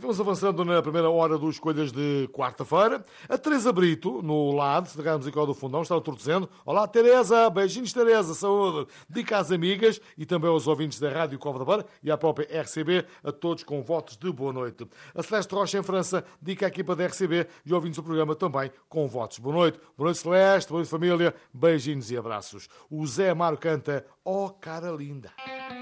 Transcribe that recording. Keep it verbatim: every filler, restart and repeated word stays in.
E vamos avançando na primeira hora dos Escolhas de quarta-feira. A Teresa Brito, no lado, se ligarmos aqui ao do fundão, está tudo dizendo: olá Teresa, beijinhos Teresa, saúde. Dica às amigas e também aos ouvintes da Rádio Cova da Beira e à própria R C B, a todos com votos de boa noite. A Celeste Rocha em França, dica à equipa da R C B e ouvintes do programa também com votos. Boa noite. Boa noite Celeste, boa noite família, beijinhos e abraços. O Zé Amaro canta: ó cara linda.